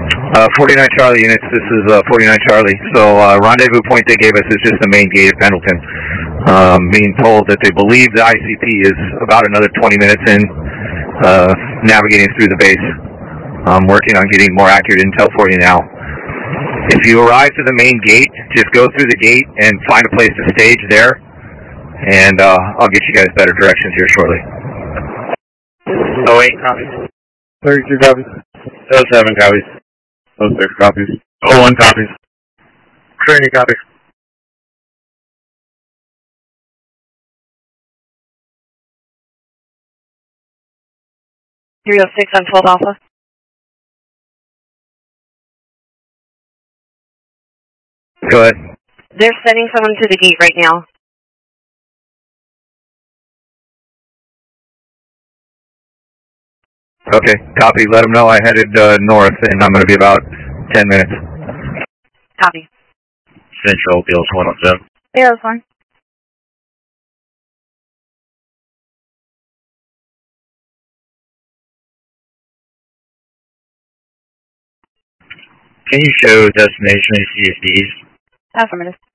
49 Charlie units, this is 49 Charlie. So rendezvous point they gave us is just the main gate at Pendleton. Being told that they believe the ICP is about another 20 minutes in, navigating through the base. I'm working on getting more accurate intel for you now. If you arrive to the main gate, just go through the gate and find a place to stage there, and I'll get you guys better directions here shortly. 08 copies. 32 copies. 07 copies. 06 copies. 01 copies. Trinity copies. .306 on 12 Alpha. Go ahead. They're sending someone to the gate right now. Okay, copy. Let them know I headed north, and I'm going to be about 10 minutes. Copy. Central Bills 107. Yeah, that's fine. Can you show destination CSDs? Affirmative.